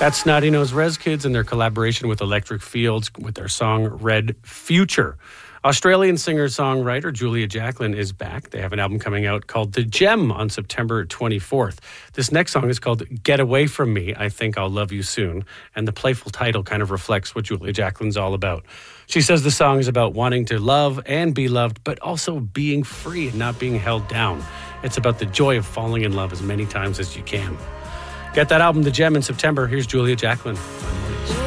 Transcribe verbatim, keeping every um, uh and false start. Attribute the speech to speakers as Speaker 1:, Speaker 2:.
Speaker 1: That's Snotty Nose Rez Kids and their collaboration with Electric Fields with their song Red Future. Australian singer-songwriter Julia Jacklin is back. They have an album coming out called The Gem on September twenty-fourth. This next song is called Get Away From Me, I Think I'll Love You Soon. And the playful title kind of reflects what Julia Jacklin's all about. She says the song is about wanting to love and be loved, but also being free and not being held down. It's about the joy of falling in love as many times as you can. Get that album, The Gem, in September. Here's Julia Jacklin on